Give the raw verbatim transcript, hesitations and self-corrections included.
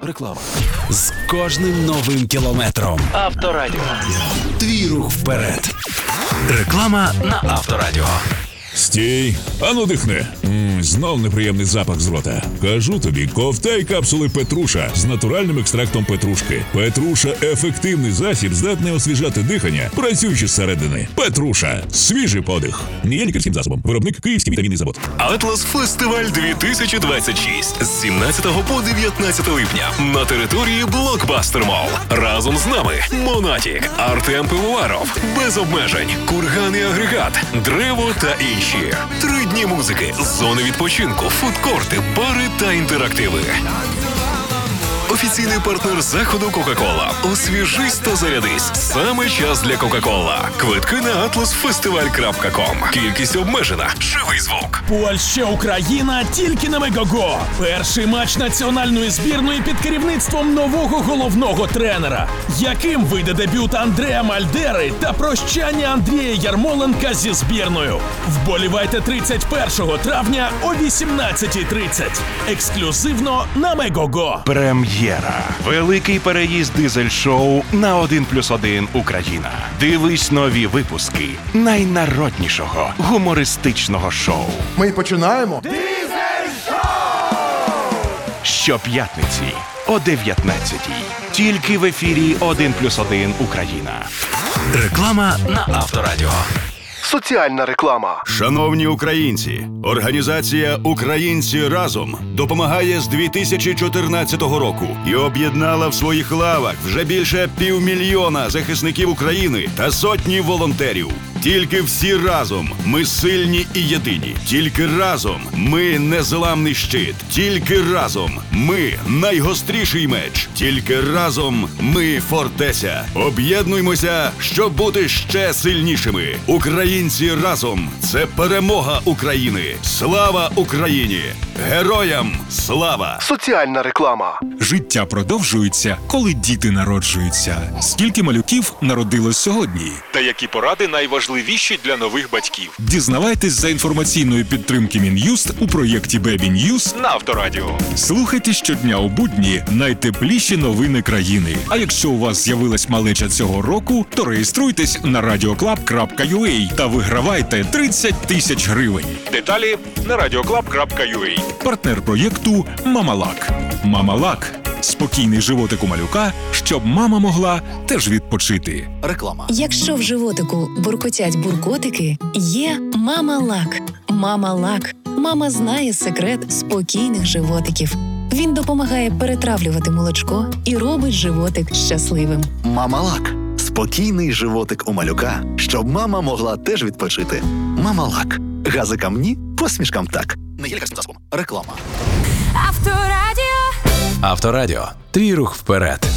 Реклама. З кожним новим кілометром. Авторадіо. Твій рух вперед. Реклама на Авторадіо. Стій, ану дихни. Ммм, знов неприємний запах з рота. Кажу тобі, ковтай капсули Петруша з натуральним екстрактом петрушки. Петруша – ефективний засіб, здатний освіжати дихання, працюючи зсередини. Петруша – свіжий подих. Не є лікарським засобом. Виробник Київський вітамінний завод. Атлас Фестиваль дві тисячі двадцять шість з сімнадцятого по дев'ятнадцяте липня на території Блокбастер Молл. Разом з нами Монатік, Артем Пивоваров, Без обмежень, Курган і Агрегат, Древо та інші. Три дні музики, зони відпочинку, фудкорти, бари та інтерактиви. Офіційний партнер заходу Кока-Кола. Освіжись та зарядись. Саме час для Кока-Кола. Квитки на атлас фестиваль крапка ком. Кількість обмежена. Живий звук. Польща-Україна тільки на Мегого. Перший матч національної збірної під керівництвом нового головного тренера. Яким вийде дебют Андреа Мальдери та прощання Андрія Ярмоленка зі збірною? Вболівайте тридцять першого травня о вісімнадцятій тридцять. Ексклюзивно на Мегого. Прем'єра. Великий переїзд дизель-шоу на один плюс один Україна. Дивись нові випуски найнароднішого гумористичного шоу. Ми починаємо. Дизель-шоу! Щоп'ятниці о дев'ятнадцятій. Тільки в ефірі один плюс один Україна. Реклама на Авторадіо. Соціальна реклама. Шановні українці, організація «Українці разом» допомагає з дві тисячі чотирнадцятого року і об'єднала в своїх лавах вже більше півмільйона захисників України та сотні волонтерів. Тільки всі разом ми сильні і єдині. Тільки разом ми незламний щит. Тільки разом ми найгостріший меч. Тільки разом ми фортеця. Об'єднуймося, щоб бути ще сильнішими. Українці разом – це перемога України. Слава Україні! Героям слава! Соціальна реклама. Життя продовжується, коли діти народжуються. Скільки малюків народилось сьогодні? Та які поради найважливіші для нових батьків? Дізнавайтесь за інформаційної підтримки Мін'юст у проєкті Baby News На Авторадіо. Слухайте щодня у будні найтепліші новини країни. А якщо у вас з'явилась малеча цього року, то реєструйтесь на радіоклаб крапка ю а та вигравайте тридцять тисяч гривень. Деталі на радіоклаб крапка ю а. Партнер проєкту «Мамалак». «Мамалак» – спокійний животик у малюка, щоб мама могла теж відпочити. Реклама. Якщо в животику буркотять буркотики, є «Мамалак». «Мамалак». Мама знає секрет спокійних животиків. Він допомагає перетравлювати молочко і робить животик щасливим. Мамалак. Спокійний животик у малюка, щоб мама могла теж відпочити. Мамалак. Газикам ні, посмішкам так. Не є лікарським засобом. Реклама. Авторадіо. Авторадіо. Твій рух вперед.